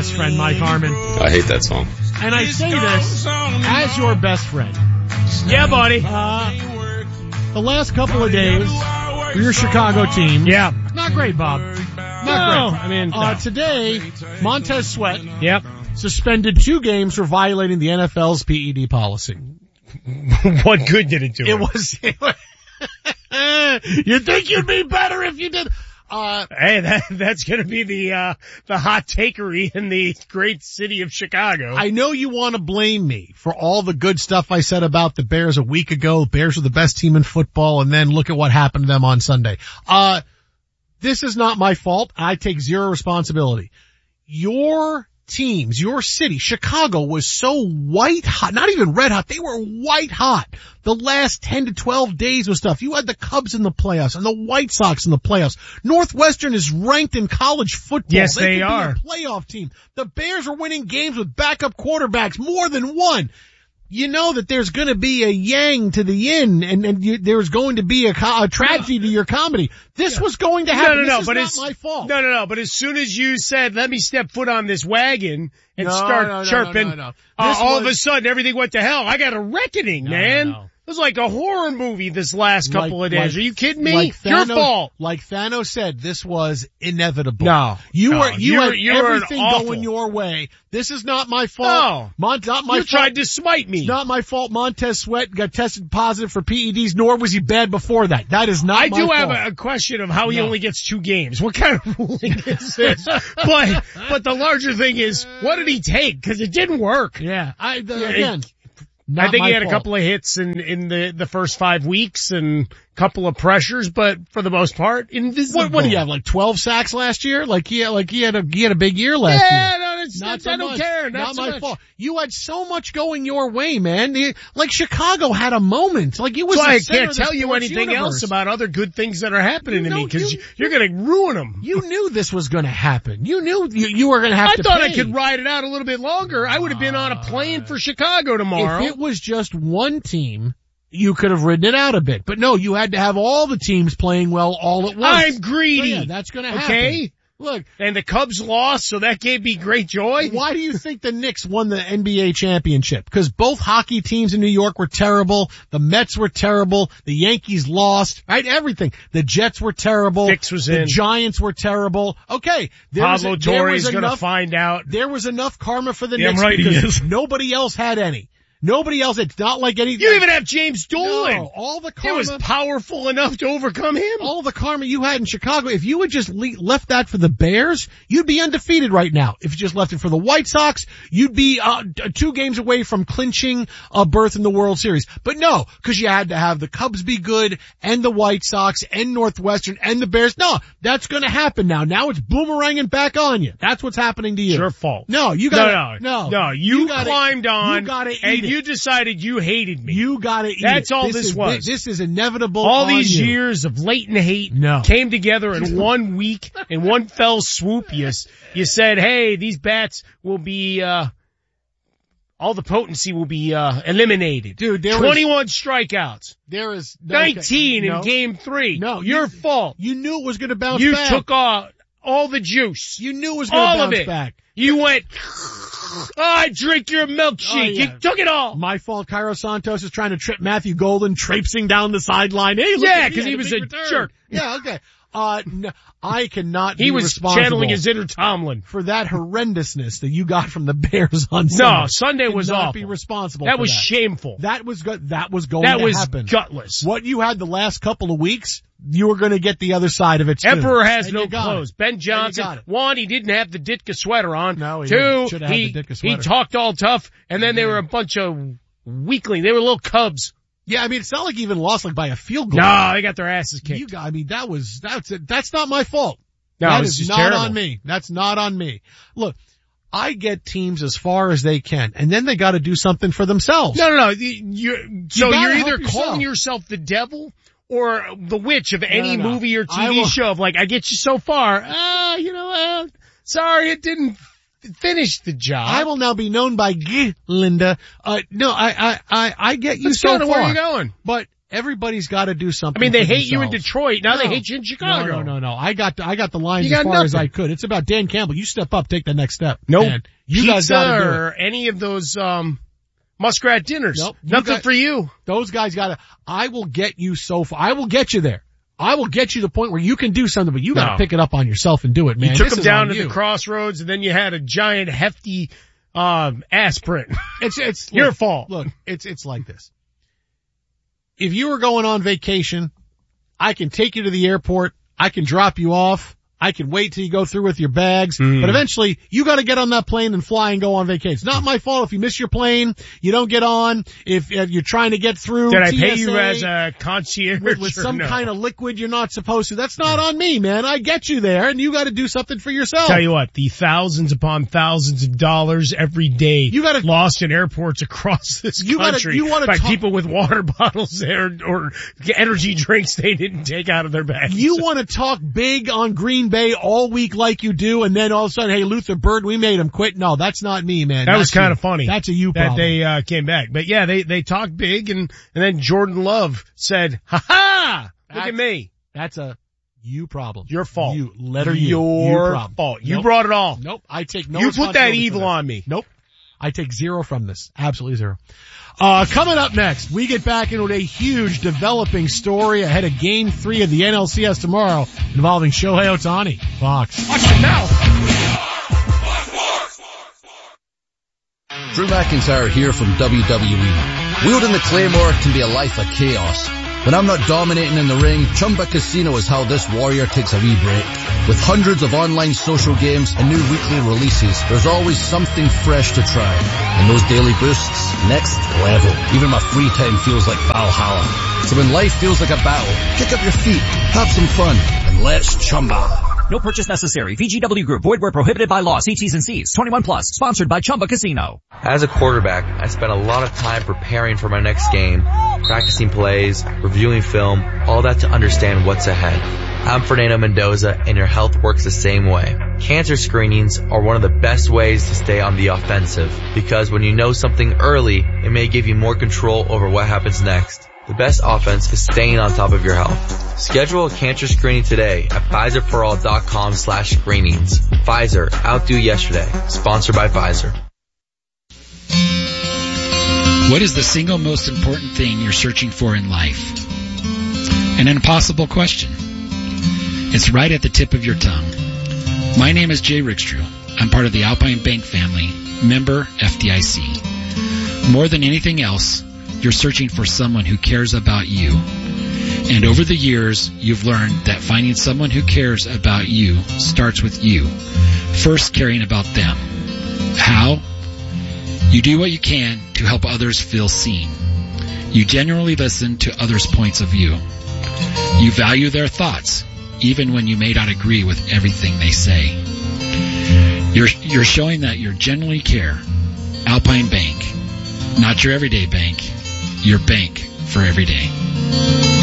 best friend, Mike Harmon. I hate that song. And I say this as your best friend. Yeah, buddy. The last couple of days for your Chicago team. Yeah. Not great, Bob. Not great. I mean, today, Montez Sweat yep. suspended 2 games for violating the NFL's PED policy. What good did it do? It was you think you'd be better if you did. Hey, that's gonna be the hot takery in the great city of Chicago. I know you want to blame me for all the good stuff I said about the Bears a week ago. Bears are the best team in football, and then look at what happened to them on Sunday. This is not my fault. I take zero responsibility. Your teams, your city, Chicago was so white hot, not even red hot, they were white hot the last 10 to 12 days of stuff. You had the Cubs in the playoffs and the White Sox in the playoffs. Northwestern is ranked in college football. Yes, they are. Be a playoff team. The Bears are winning games with backup quarterbacks, more than one. You know that there's going to be a yang to the yin, and there's going to be a tragedy to your comedy. This was going to happen. No, this but is not my fault. No, but as soon as you said, let me step foot on this wagon and start chirping, all of a sudden everything went to hell. I got a reckoning, man. No. It was like a horror movie this last couple of days. Are you kidding me? Like Your fault. Like Thanos said, this was inevitable. No. You had everything awful. going your way. This is not my fault. No. Not my you fault. tried to smite me. It's not my fault Montez Sweat got tested positive for PEDs, nor was he bad before that. That is not my fault. I do have a question of how he only gets 2 games. What kind of ruling is this? but the larger thing is, what did he take? Because it didn't work. Yeah. Again. I think he had fault. a couple of hits in the first 5 weeks and a couple of pressures, but for the most part, invisible. What do you have, like 12 sacks last year? Like he had a big year last year. Yeah, no, I don't care. Not so my much. fault. You had so much going your way, man. Like Chicago had a moment. Like it was. So I the center can't of the tell you sports anything universe. else about other good things that are happening to me because you're going to ruin them. You knew this was going to happen. You knew you were going to have to. I thought pay. I could ride it out a little bit longer. I would have been on a plane for Chicago tomorrow. If it was just one team, you could have ridden it out a bit. But no, you had to have all the teams playing well all at once. I'm greedy. So yeah, that's going to happen. Okay. Look. And the Cubs lost, so that gave me great joy. Why do you think the Knicks won the NBA championship? Because both hockey teams in New York were terrible. The Mets were terrible. The Yankees lost. Right? Everything. The Jets were terrible. Fix was the in. Giants were terrible. Okay. Pablo Torre's going to find out. There was enough karma for the Damn Knicks right because nobody else had any. Nobody else. It's not like any. You even have James Dolan. No, all the karma. It was powerful enough to overcome him. All the karma you had in Chicago. If you had just left that for the Bears, you'd be undefeated right now. If you just left it for the White Sox, you'd be 2 games away from clinching a berth in the World Series. But no, because you had to have the Cubs be good and the White Sox and Northwestern and the Bears. No, that's going to happen now. Now it's boomeranging back on you. That's what's happening to you. It's your fault. No, you got No, you climbed on you gotta eat and it. you decided you hated me. You gotta eat That's it. all this was. This is inevitable. All these you. years of latent hate No. came together in 1 week, in one fell swoop. You said, hey, these bats will be, all the potency will be, eliminated. Dude, 21 strikeouts. There is 19 in game 3. No, your fault. You knew it was gonna bounce You back. took all the juice. You knew it was gonna all bounce of it. back. You went, I drink your milkshake. Oh, yeah. You took it all. My fault. Cairo Santos is trying to trip Matthew Golden, traipsing down the sideline. Hey, look Yeah, at me, because I he had was big a return. jerk. Yeah, okay. No, I cannot He be was responsible channeling his inner Tomlin. for that horrendousness that you got from the Bears on Sunday. No, Sunday was Cannot awful. be responsible That for was that. shameful. That was good. That was going That to was happen. gutless. What you had the last couple of weeks, you were going to get the other side of it too. Emperor has And no you got clothes. it. Ben And you got Johnson, it. 1, he didn't have the Ditka sweater on. No, he 2, should have had the Ditka he sweater. talked all tough, and then they were a bunch of weaklings. They were little cubs. Yeah, I mean, it's not like you even lost like by a field goal. No, they got their asses kicked. I mean, that's not my fault. No, that it was is just not terrible. on me. That's not on me. Look, I get teams as far as they can, and then they got to do something for themselves. No. You're gotta either help calling yourself. yourself the devil or the witch of any No. movie or TV show of like, I get you so far. Sorry, it didn't finish the job. I will now be known by Linda. No, I get you Let's so go to far. where you're going. But Everybody's got to do something. I mean, they for hate you in themselves. Detroit. Now No. they hate you in Chicago. No. I got the lines You as got far as nothing. I could. It's about Dan Campbell. You step up, take the next step. Nope. Man, you Pizza guys got to do it. or any of those, muskrat dinners. Nope. Nothing for you. Those guys got to, I will get you so far. I will get you there. I will get you to the point where you can do something, but you got to No. pick it up on yourself and do it, man. You took This them is down on to you. the crossroads, and then you had a giant, hefty, aspirin. It's Your look, fault. Look, it's like this. If you were going on vacation, I can take you to the airport. I can drop you off. I can wait till you go through with your bags, but eventually you got to get on that plane and fly and go on vacation. It's not my fault if you miss your plane, you don't get on, if you're trying to get through Did I TSA pay you as a concierge with or some no? kind of liquid you're not supposed to. That's not on me, man. I get you there and you got to do something for yourself. Tell you what, the thousands upon thousands of dollars every day You gotta- lost in airports across this country you wanna by talk- people with water bottles there or energy drinks they didn't take out of their bags. You want to talk big on Green Bay all week like you do, and then all of a sudden, hey, Luther Bird, we made him quit. No, that's not me, man. That was That's kind you. of funny. That's a you that problem. they came back. But yeah, they talked big and then Jordan Love said, "Ha ha! Look That's- at me. That's a you problem. Your fault. You, letter U. Your you problem. fault. You Nope. brought it all. Nope. I take no You put that responsibility evil for this. on me." Nope. I take zero from this. Absolutely zero. Coming up next, we get back into a huge developing story ahead of Game 3 of the NLCS tomorrow involving Shohei Ohtani. Fox. Watch it now. Drew McIntyre here from WWE. Wielding the Claymore can be a life of chaos. When I'm not dominating in the ring, Chumba Casino is how this warrior takes a wee break. With hundreds of online social games and new weekly releases, there's always something fresh to try. And those daily boosts, next level. Even my free time feels like Valhalla. So when life feels like a battle, kick up your feet, have some fun, and let's Chumba. No purchase necessary. VGW Group. Void where prohibited by law. See T's and C's. 21 plus. Sponsored by Chumba Casino. As a quarterback, I spent a lot of time preparing for my next game, practicing plays, reviewing film, all that to understand what's ahead. I'm Fernando Mendoza, and your health works the same way. Cancer screenings are one of the best ways to stay on the offensive, because when you know something early, it may give you more control over what happens next. The best offense is staying on top of your health. Schedule a cancer screening today at PfizerForAll.com/screenings. Pfizer, outdo yesterday. Sponsored by Pfizer. What is the single most important thing you're searching for in life? An impossible question. It's right at the tip of your tongue. My name is Jay Rickstrew. I'm part of the Alpine Bank family, member FDIC. More than anything else, you're searching for someone who cares about you. And over the years, you've learned that finding someone who cares about you starts with you, first caring about them. How? You do what you can to help others feel seen. You genuinely listen to others' points of view. You value their thoughts, even when you may not agree with everything they say. You're showing that you genuinely care. Alpine Bank. Not your everyday bank. Your bank for every day.